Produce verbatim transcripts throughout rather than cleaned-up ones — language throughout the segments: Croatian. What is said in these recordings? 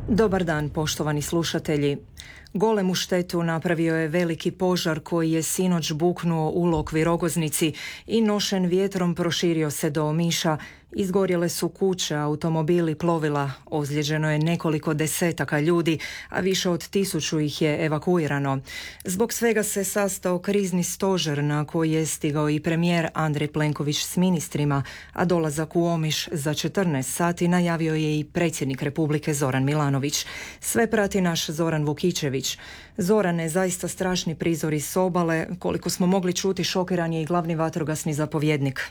Dobar dan, poštovani slušatelji. Golemu štetu napravio je veliki požar koji je sinoć buknuo u Lokvi Rogoznici i nošen vjetrom proširio se do Omiša. Izgorjele su kuće, automobili, plovila, ozlijeđeno je nekoliko desetaka ljudi, a više od tisuću ih je evakuirano. Zbog svega se sastao krizni stožer na koji je stigao i premijer Andrej Plenković s ministrima, a dolazak u Omiš za četrnaest sati najavio je i predsjednik Republike Zoran Milanović. Sve prati naš Zoran Vukičević. Zorane, zaista strašni prizori s obale, koliko smo mogli čuti šokiran je i glavni vatrogasni zapovjednik.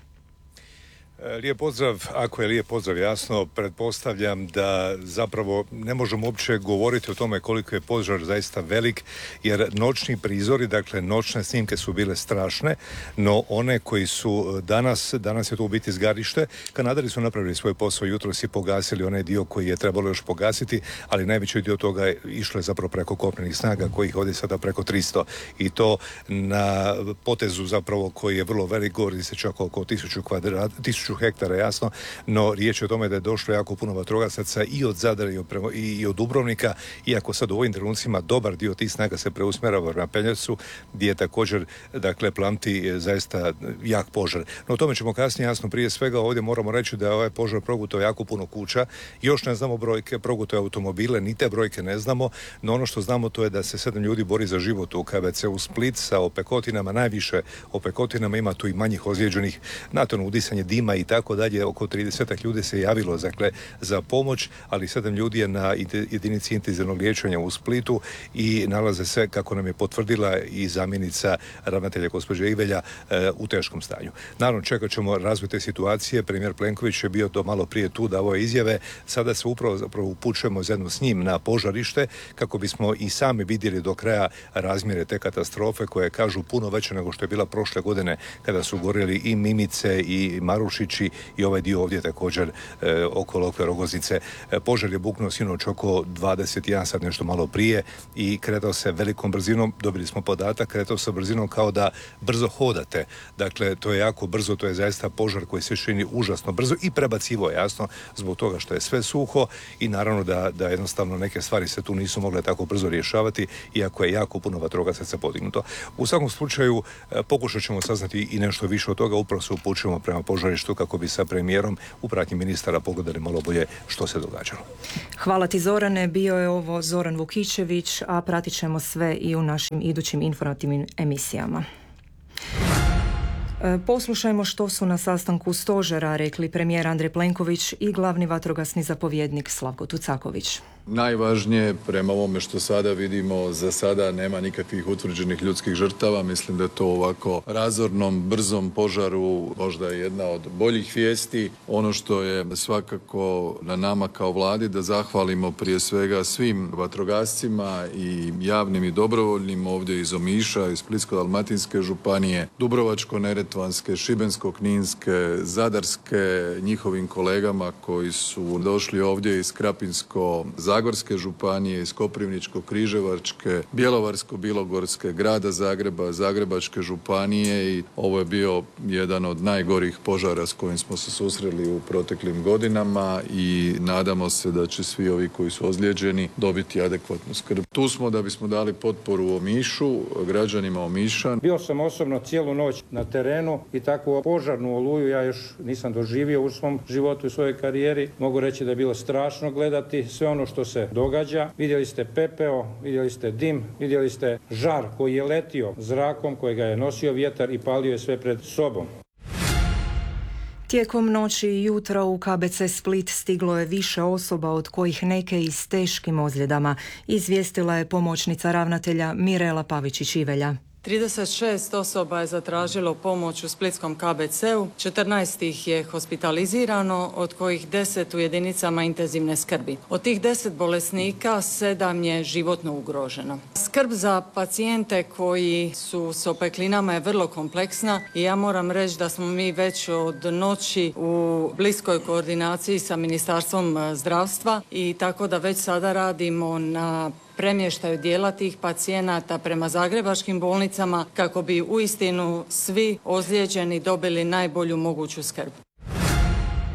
Lijep pozdrav, ako je lijep pozdrav jasno, pretpostavljam da zapravo ne možemo uopće govoriti o tome koliko je požar zaista velik, jer noćni prizori, dakle noćne snimke su bile strašne, no one koji su danas, danas je to u biti zgarište, kanadari su napravili svoj posao, jutros i pogasili onaj dio koji je trebalo još pogasiti, ali najveći dio toga je išlo je zapravo preko kopnenih snaga, kojih ovdje sada preko tristo, i to na potezu zapravo koji je vrlo velik, govori se čak oko tisuću kvadrata, tisuću hektara, jasno, no riječ je o tome da je došlo jako puno vatrogasaca i od Zadra i od, i od Dubrovnika, iako sad u ovim trenucima dobar dio tih snaga se preusmjerava na Peljevcu, gdje je također, dakle, plamti zaista jak požar. No o tome ćemo kasnije, jasno. Prije svega ovdje moramo reći da je ovaj požar progutao jako puno kuća, još ne znamo brojke, progutao je automobile, ni te brojke ne znamo, no ono što znamo to je da se sedam ljudi bori za život u K B C u Split sa opekotinama, najviše opekotinama, ima tu i manjih ozlijeđenih, naravno udisanje dima i tako dalje, oko trideset ljudi se javilo, dakle, za pomoć, ali sedam ljudi je na jedinici intenzivnog liječenja u Splitu i nalaze se, kako nam je potvrdila i zamjenica ravnatelja gospođa Ivelja, e, u teškom stanju. Naravno, čekat ćemo razvoj te situacije. Premijer Plenković je bio do malo prije tu, davao izjave. Sada se upravo zapravo upućujemo zajedno s njim na požarište kako bismo i sami vidjeli do kraja razmjere te katastrofe koje kažu puno veće nego što je bila prošle godine kada su gorjeli i Mimice i Marušić i ovaj dio ovdje također e, oko Lokve Rogoznice. E, požar je buknuo sinoć oko dvadeset jedan sat, nešto malo prije, i kretao se velikom brzinom. Dobili smo podatak, kretao se brzinom kao da brzo hodate. Dakle, to je jako brzo, to je zaista požar koji se čini užasno brzo i prebacivo, jasno, zbog toga što je sve suho i naravno da, da jednostavno neke stvari se tu nisu mogle tako brzo rješavati, iako je jako puno vatrogasaca podignuto. U svakom slučaju e, pokušat ćemo saznati i nešto više od toga, upravo se upućujemo prema požarištu kako bi sa premijerom u pratnji ministara pogledali malo bolje što se događalo. Hvala ti, Zorane. Bio je ovo Zoran Vukičević, a pratit ćemo sve i u našim idućim informativnim emisijama. Poslušajmo što su na sastanku stožera rekli premijer Andrej Plenković i glavni vatrogasni zapovjednik Slavko Tucaković. Najvažnije, prema ovome što sada vidimo, za sada nema nikakvih utvrđenih ljudskih žrtava. Mislim da je to ovako razornom, brzom požaru možda jedna od boljih vijesti. Ono što je svakako na nama kao vladi da zahvalimo prije svega svim vatrogascima i javnim i dobrovoljnim ovdje iz Omiša, iz Splitsko-dalmatinske županije, Dubrovačko-neretvanske, Šibensko-kninske, Zadarske, njihovim kolegama koji su došli ovdje iz Krapinsko Zagorske županije, iz Koprivničko-križevačke, Bjelovarsko-bilogorske, grada Zagreba, Zagrebačke županije, i ovo je bio jedan od najgorih požara s kojim smo se susreli u proteklim godinama i nadamo se da će svi ovi koji su ozlijeđeni dobiti adekvatnu skrb. Tu smo da bismo dali potporu Omišu, građanima Omiša. Bio sam osobno cijelu noć na terenu i takvu požarnu oluju ja još nisam doživio u svom životu, u svojoj karijeri. Mogu reći da je bilo strašno gledati sve ono što se događa. Vidjeli ste pepeo, vidjeli ste dim, vidjeli ste žar koji je letio zrakom, kojega je nosio vjetar i palio je sve pred sobom. Tijekom noći i jutra u K B C Split stiglo je više osoba, od kojih neke i s teškim ozljedama, izvijestila je pomoćnica ravnatelja Mirela Pavičić-Ivelja. trideset šest osoba je zatražilo pomoć u splitskom K B C-u, četrnaest ih je hospitalizirano, od kojih deset u jedinicama intenzivne skrbi. Od tih deset bolesnika, sedam je životno ugroženo. Skrb za pacijente koji su s opeklinama je vrlo kompleksna i ja moram reći da smo mi već od noći u bliskoj koordinaciji sa Ministarstvom zdravstva, i tako da već sada radimo na premještaju dijela tih pacijenata prema zagrebačkim bolnicama kako bi uistinu svi ozlijeđeni dobili najbolju moguću skrb.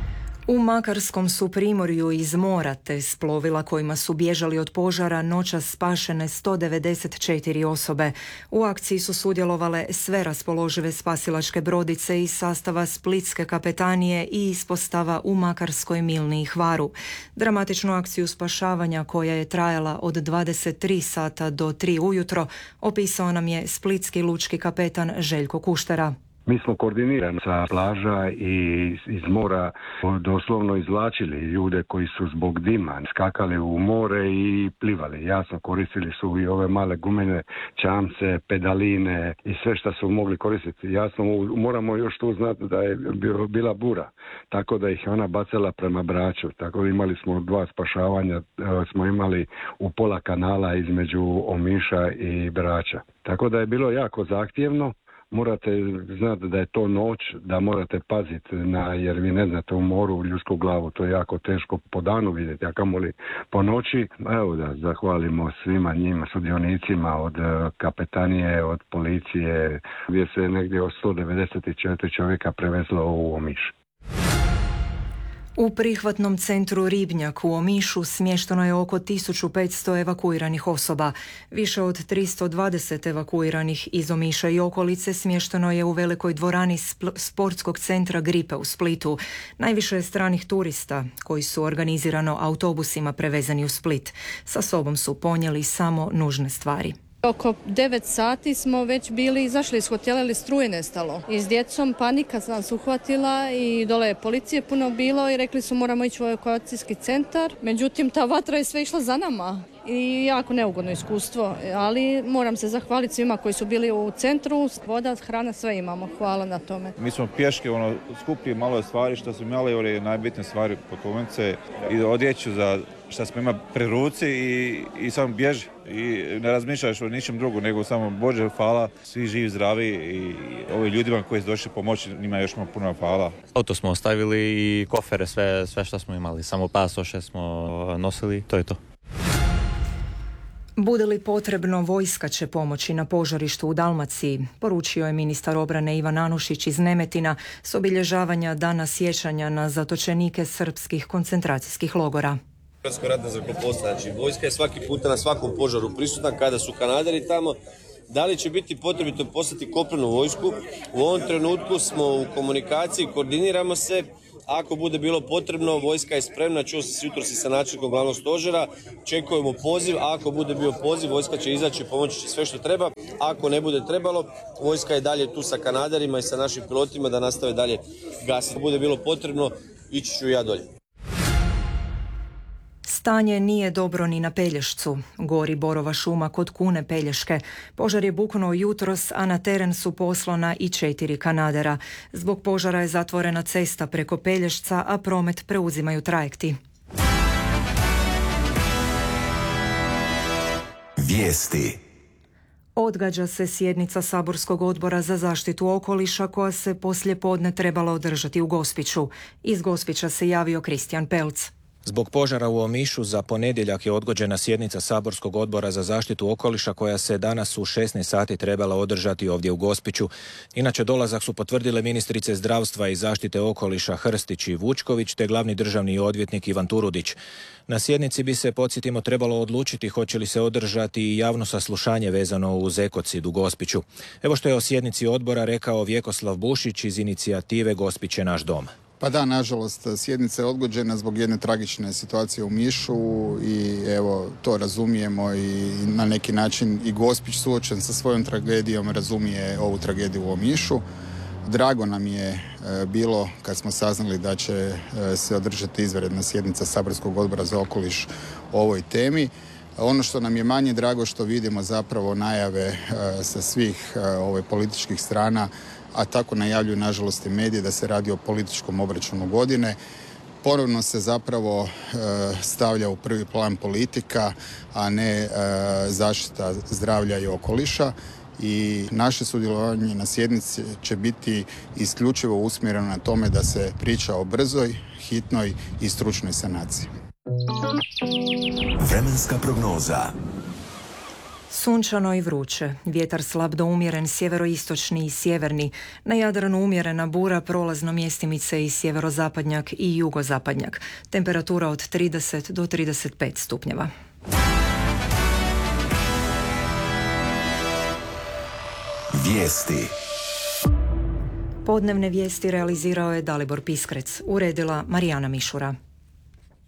U Makarskom su primorju iz mora te s plovila kojima su bježali od požara noćas spašene sto devedeset četiri osobe. U akciji su sudjelovale sve raspoložive spasilačke brodice iz sastava Splitske kapetanije i ispostava u Makarskoj, Milni i Hvaru. Dramatičnu akciju spašavanja koja je trajala od dvadeset tri sata do tri ujutro opisao nam je splitski lučki kapetan Željko Kuštera. Mi smo koordinirani sa plaža i iz mora doslovno izvlačili ljude koji su zbog dima skakali u more i plivali. Jasno, koristili su i ove male gumene čamce, pedaline i sve što su mogli koristiti. Jasno, moramo još tu znati da je bila bura, tako da ih je ona bacala prema Braču. Tako da imali smo dva spašavanja, smo imali u pola kanala između Omiša i Brača. Tako da je bilo jako zahtjevno. Morate znati da je to noć, da morate paziti, na, jer vi ne znate u moru ljudsku glavu, to je jako teško po danu vidjeti, a kamoli po noći. Evo da zahvalimo svima njima, sudionicima od kapetanije, od policije, gdje se negdje od sto devedeset četiri čovjeka prevezlo u Omiš. U prihvatnom centru Ribnjak u Omišu smješteno je oko tisuću petsto evakuiranih osoba. Više od tristo dvadeset evakuiranih iz Omiša i okolice smješteno je u velikoj dvorani sportskog centra Gripe u Splitu. Najviše je stranih turista koji su organizirano autobusima prevezani u Split. Sa sobom su ponijeli samo nužne stvari. Oko devet sati smo već bili izašli iz hotela ili struje nestalo. I s djecom panika nas uhvatila i dole je policije puno bilo i rekli su moramo ići u evakuacijski centar. Međutim, ta vatra je sve išla za nama i jako neugodno iskustvo, ali moram se zahvaliti svima koji su bili u centru. Voda, hrana, sve imamo. Hvala na tome. Mi smo pješke ono, skupili malo stvari što smo imali, ove najbitnije stvari putovnice i odjeću za što smo imali pri ruci i, i samo bježi i ne razmišljaš o ničem drugu nego samo Bože hvala, svi živi, zdravi i ovi ljudima koji su došli pomoći, njima još malo puno hvala. Auto smo ostavili i kofere, sve, sve što smo imali, samo pasoše smo nosili, to je to. Bude li potrebno, vojska će pomoći na požarištu u Dalmaciji, poručio je ministar obrane Ivan Anušić iz Nemetina s obilježavanja Dana sjećanja na zatočenike srpskih koncentracijskih logora. Hrvatsko ratno zrakoplovstvo, znači vojska je svaki puta na svakom požaru prisutna kada su Kanaderi tamo. Da li će biti potrebito poslati kopnenu vojsku? U ovom trenutku smo u komunikaciji, koordiniramo se. Ako bude bilo potrebno, vojska je spremna, čuo se jutros i sa načelnikom glavnog stožera, čekujemo poziv, a ako bude bio poziv, vojska će izaći, pomoći će sve što treba. Ako ne bude trebalo, vojska je dalje tu sa Kanaderima i sa našim pilotima da nastave dalje gasiti. Ako bude bilo potrebno, ići ću ja dolje. Stanje nije dobro ni na Pelješcu. Gori borova šuma kod Kune Pelješke. Požar je buknuo jutros, a na teren su poslana i četiri Kanadera. Zbog požara je zatvorena cesta preko Pelješca, a promet preuzimaju trajekti. Vijesti. Odgađa se sjednica Saborskog odbora za zaštitu okoliša koja se poslijepodne trebala održati u Gospiću. Iz Gospića se javio Kristijan Pelc. Zbog požara u Omišu za ponedjeljak je odgođena sjednica Saborskog odbora za zaštitu okoliša koja se danas u šesnaest sati trebala održati ovdje u Gospiću. Inače, dolazak su potvrdile ministrice zdravstva i zaštite okoliša Hrstić i Vučković te glavni državni odvjetnik Ivan Turudić. Na sjednici bi se, podsjetimo, trebalo odlučiti hoće li se održati i javno saslušanje vezano uz ekocid u Gospiću. Evo što je o sjednici odbora rekao Vjekoslav Bušić iz inicijative Gospić je naš dom. Pa da, nažalost, sjednica je odgođena zbog jedne tragične situacije u Omišu i evo, to razumijemo i na neki način i Gospić suočen sa svojom tragedijom razumije ovu tragediju u Omišu. Drago nam je e, bilo kad smo saznali da će e, se održati izvanredna sjednica Saborskog odbora za okoliš o ovoj temi. Ono što nam je manje drago što vidimo zapravo najave e, sa svih e, ove političkih strana, a tako najavljuju nažalost i mediji da se radi o političkom obračunu godine. Ponovno se zapravo e, stavlja u prvi plan politika, a ne e, zaštita zdravlja i okoliša. I naše sudjelovanje na sjednici će biti isključivo usmjereno na tome da se priča o brzoj, hitnoj i stručnoj sanaciji. Vremenska prognoza. Sunčano i vruće, vjetar slab do umjeren sjeveroistočni i sjeverni, na Jadranu umjerena bura, prolazno mjestimice i sjeverozapadnjak i jugozapadnjak. Temperatura od trideset do trideset pet stupnjeva. Vijesti. Podnevne vijesti realizirao je Dalibor Piskrec, uredila Marijana Mišura.